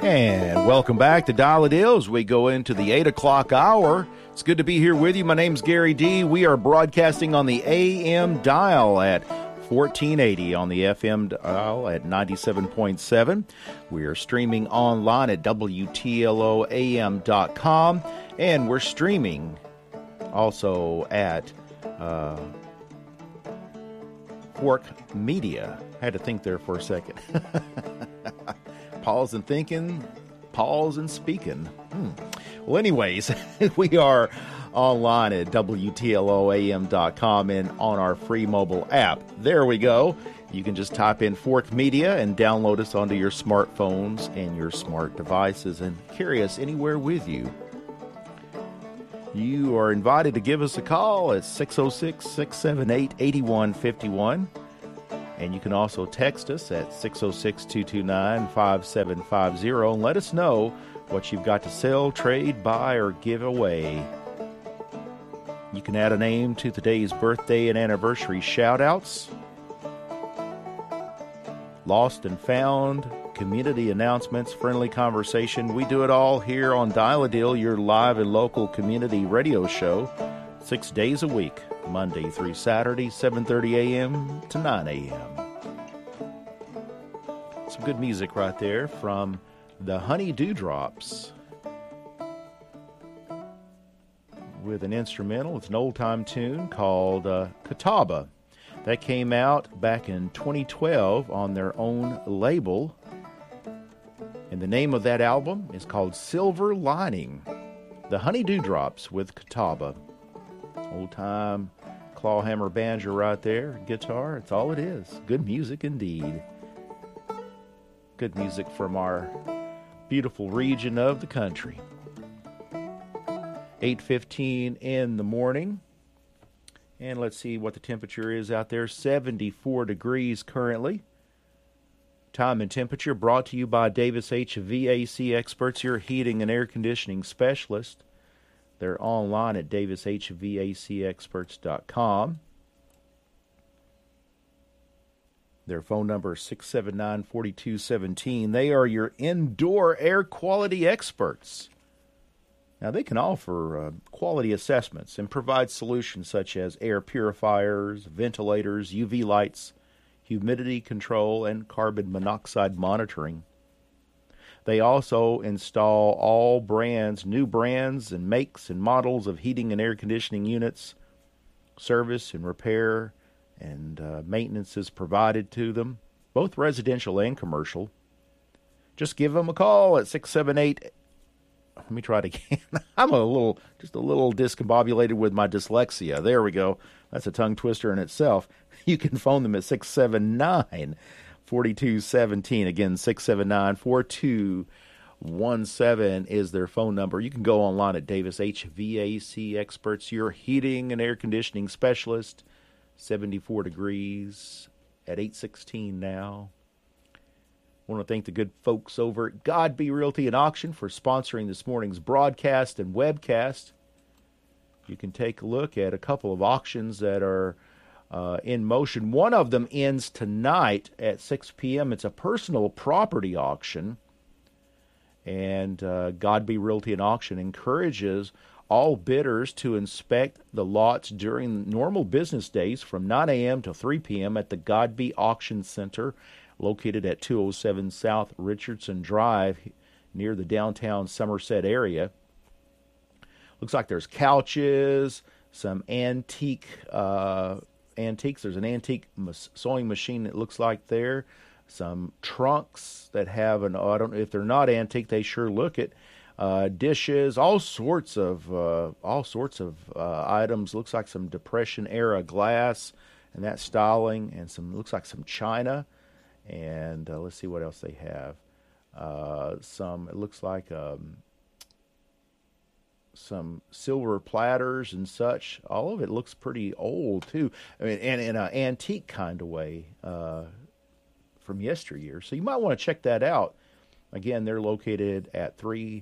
And welcome back to Dial a Deal as we go into the 8 o'clock hour. It's good to be here with you. My name's Gary D. We are broadcasting on the AM dial at 1480, on the FM dial at 97.7. We are streaming online at WTLOAM.com, and we're streaming also at Fork Media. I had to think there for a second. Pause and thinking, pause and speaking. Well, anyways, we are online at WTLOAM.com and on our free mobile app. There we go. You can just type in Fork Media and download us onto your smartphones and your smart devices and carry us anywhere with you. You are invited to give us a call at 606-678-8151. And you can also text us at 606-229-5750 and let us know what you've got to sell, trade, buy, or give away. You can add a name to today's birthday and anniversary shout-outs. Lost and found, community announcements, friendly conversation. We do it all here on Dial a Deal, your live and local community radio show, 6 days a week. Monday through Saturday, 7:30 a.m. to 9 a.m. Some good music right there from the Honey Dewdrops with an instrumental. It's an old-time tune called Catawba. That came out back in 2012 on their own label. And the name of that album is called Silver Lining. The Honey Dewdrops with Catawba. Old-time clawhammer banjo right there, guitar, it's all it is. Good music indeed. Good music from our beautiful region of the country. 8:15 in the morning. And let's see what the temperature is out there. 74 degrees currently. Time and temperature brought to you by Davis HVAC Experts, your heating and air conditioning specialist. They're online at davishvacexperts.com. Their phone number is 679-4217. They are your indoor air quality experts. Now, they can offer quality assessments and provide solutions such as air purifiers, ventilators, UV lights, humidity control, and carbon monoxide monitoring. They also install all brands, new brands and makes and models of heating and air conditioning units. Service and repair and maintenance is provided to them, both residential and commercial. Just give them a call at 678. Let me try it again. I'm just a little discombobulated with my dyslexia. There we go. That's a tongue twister in itself. You can phone them at 679-4217. Again, 679-4217 is their phone number. You can go online at Davis HVAC Experts, your heating and air conditioning specialist. 74 degrees at 8:16 now. I want to thank the good folks over at Godby Realty and Auction for sponsoring this morning's broadcast and webcast. You can take a look at a couple of auctions that are in motion. One of them ends tonight at 6 p.m. It's a personal property auction. And Godby Realty and Auction encourages all bidders to inspect the lots during normal business days from 9 a.m. to 3 p.m. at the Godby Auction Center, located at 207 South Richardson Drive near the downtown Somerset area. Looks like there's couches, some antiques. There's an antique sewing machine, it looks like there. Some trunks that have I don't know if they're not antique, they sure look it. Dishes, all sorts of items. Looks like some Depression era glass and that styling, and looks like some china. And let's see what else they have. It looks like some silver platters and such. All of it looks pretty old too. I mean, and in an antique kind of way from yesteryear. So you might want to check that out. Again, they're located at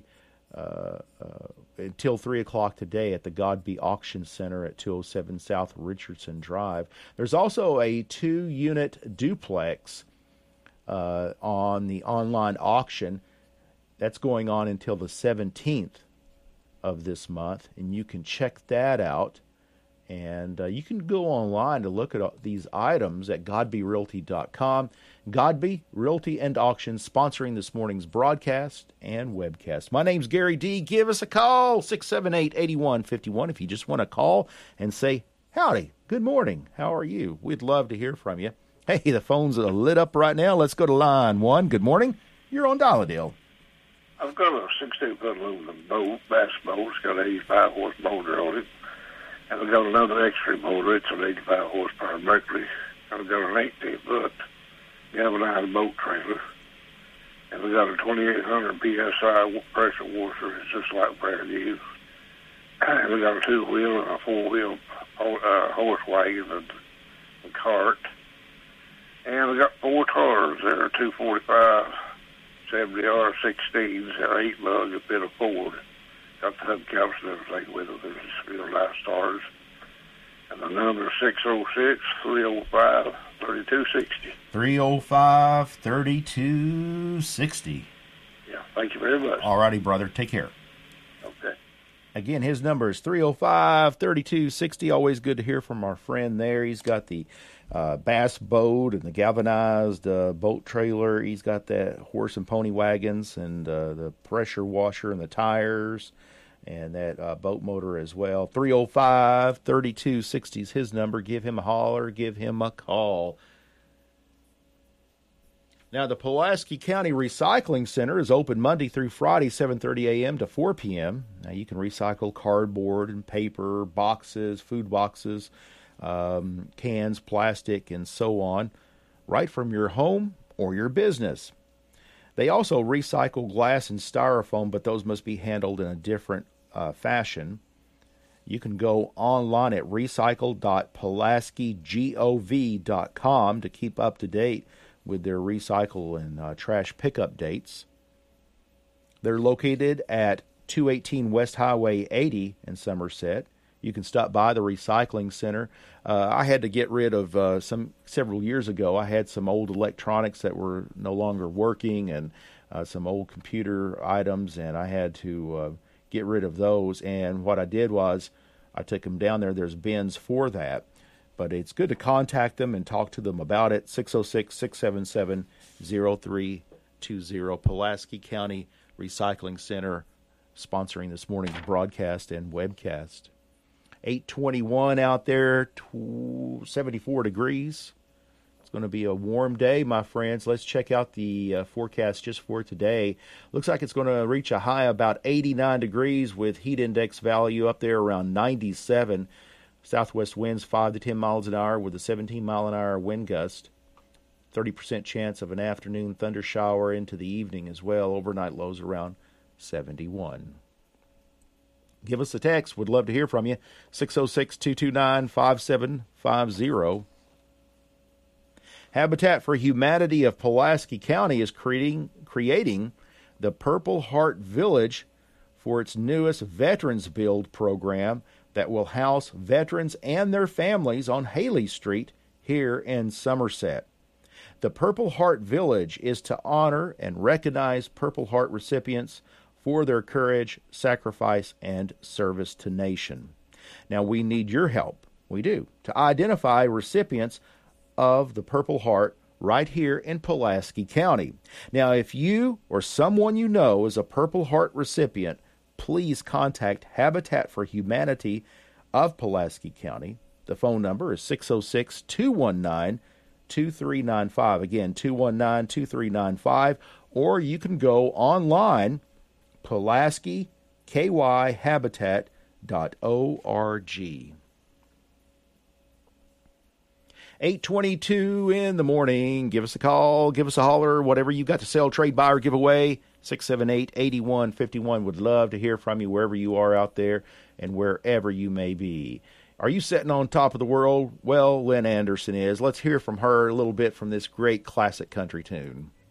until 3 o'clock today at the Godby Auction Center at 207 South Richardson Drive. There's also a 2-unit duplex on the online auction That's going on until the 17th of this month, and you can check that out. And you can go online to look at these items at godbyrealty.com. Godby Realty and Auctions sponsoring this morning's broadcast and webcast. My name's Gary D. Give us a call, 678-8151, if you just want to call and say, howdy, good morning, how are you? We'd love to hear from you. Hey, the phone's lit up right now. Let's go to line one. Good morning. You're on Dolladale. I've got a 16-foot aluminum boat, bass boat. It's got an 85-horse motor on it. And I've got another extra motor. It's an 85 horsepower Mercury. I've got an 18-foot galvanized boat trailer. And we got a 2,800 PSI pressure washer. It's just like brand new. And we got a two-wheel and a four-wheel horse wagon and a cart. And we got 4 cars. They're 245 70R16s. They're 8 lug, a bit of Ford. Got the hubcaps and everything with them. They're just real nice cars. And the number is 606-305-3260. 305-3260. Yeah, thank you very much. All righty, brother. Take care. Okay. Again, his number is 305-3260. Always good to hear from our friend there. He's got the bass boat and the galvanized boat trailer. He's got that horse and pony wagons and the pressure washer and the tires and that boat motor as well. 305-3260 is his number. Give him a holler. Give him a call. Now, the Pulaski County Recycling Center is open Monday through Friday, 7:30 a.m. to 4 p.m. Now, you can recycle cardboard and paper, boxes, food boxes, cans, plastic, and so on, right from your home or your business. They also recycle glass and styrofoam, but those must be handled in a different fashion. You can go online at recycle.pulaskigov.com to keep up to date with their recycle and trash pickup dates. They're located at 218 West Highway 80 in Somerset. You can stop by the recycling center. I had to get rid of several years ago. I had some old electronics that were no longer working and some old computer items, and I had to get rid of those. And what I did was I took them down there. There's bins for that. But it's good to contact them and talk to them about it. 606-677-0320. Pulaski County Recycling Center sponsoring this morning's broadcast and webcast. 821 out there, 74 degrees. It's going to be a warm day, my friends. Let's check out the forecast just for today. Looks like it's going to reach a high about 89 degrees with heat index value up there around 97. Southwest winds 5 to 10 miles an hour with a 17-mile-an-hour wind gust. 30% chance of an afternoon thunder shower into the evening as well. Overnight lows around 71. Give us a text. Would love to hear from you. 606-229-5750. Habitat for Humanity of Pulaski County is creating the Purple Heart Village for its newest Veterans Build program that will house veterans and their families on Haley Street here in Somerset. The Purple Heart Village is to honor and recognize Purple Heart recipients for their courage, sacrifice, and service to nation. Now, we need your help. We do. To identify recipients of the Purple Heart right here in Pulaski County. Now, if you or someone you know is a Purple Heart recipient, please contact Habitat for Humanity of Pulaski County. The phone number is 606-219-2395. Again, 219-2395. Or you can go online, PulaskiKYHabitat.org. 8:22 in the morning. Give us a call, give us a holler, whatever you've got to sell, trade, buy, or give away. 678-8151. Would love to hear from you wherever you are out there and wherever you may be. Are you sitting on top of the world? Well, Lynn Anderson is. Let's hear from her a little bit from this great classic country tune.